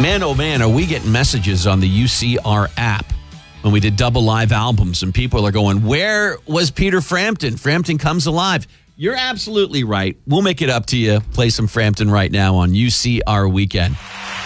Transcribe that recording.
Man, oh man, are we getting messages on the UCR app when we did double live albums, and people are going, where was Peter Frampton? Frampton Comes Alive. You're absolutely right. We'll make it up to you. Play some Frampton right now on UCR Weekend.